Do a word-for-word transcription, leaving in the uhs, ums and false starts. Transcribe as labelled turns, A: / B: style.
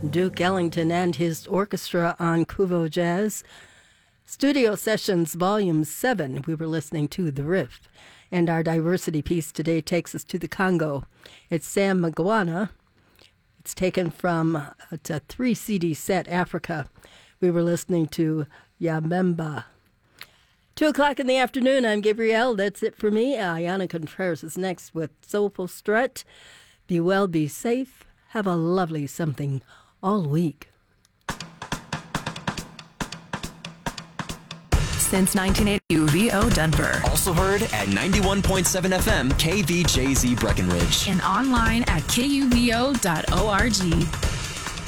A: Duke Ellington and his orchestra on Kuvo Jazz. Studio Sessions Volume seven, we were listening to The Riff. And our diversity piece today takes us to the Congo. It's Sam Magwana. It's taken from it's a three C D set, Africa. We were listening to Yabemba. Two o'clock in the afternoon, I'm Gabrielle. That's it for me. Ayana Contreras is next with Soulful Strut. Be well, be safe. Have a lovely something all week.
B: Since nineteen eighty, U V O Denver.
C: Also heard at ninety-one point seven F M K V J Z Breckenridge.
B: And online at K U V O dot org.